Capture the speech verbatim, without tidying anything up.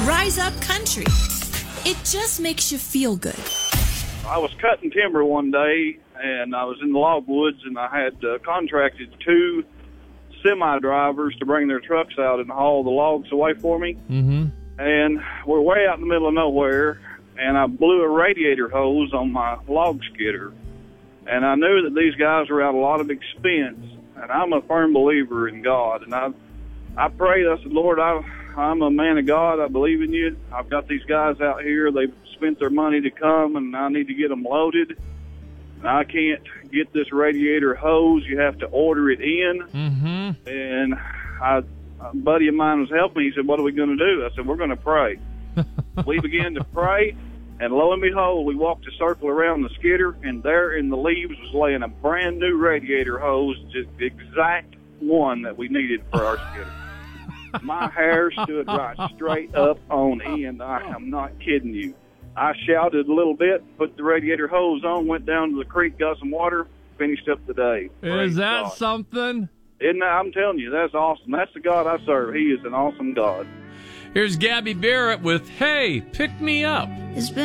Rise Up Country. It just makes you feel good. I was cutting timber one day, and I was in the logwoods, and I had uh, contracted two semi-drivers to bring their trucks out and haul the logs away for me. Mm-hmm. And we're way out in the middle of nowhere, and I blew a radiator hose on my log skidder. And I knew that these guys were at a lot of expense, and I'm a firm believer in God. And I I prayed, I said, Lord, I, I'm a man of God. I believe in you. I've got these guys out here. They've spent their money to come, and I need to get them loaded. And I can't get this radiator hose. You have to order it in. Mm-hmm. And I, a buddy of mine was helping me. He said, what are we going to do? I said, we're going to pray. We began to pray, and lo and behold, we walked a circle around the skidder, and there in the leaves was laying a brand new radiator hose, just the exact one that we needed for our skidder. My hair stood right straight up on end. I am not kidding you. I shouted a little bit, put the radiator hose on, went down to the creek, got some water, finished up the day. Praise Is that God. something? Isn't that, I'm telling you, that's awesome. That's the God I serve. He is an awesome God. Here's Gabby Barrett with Hey, Pick Me Up. It's been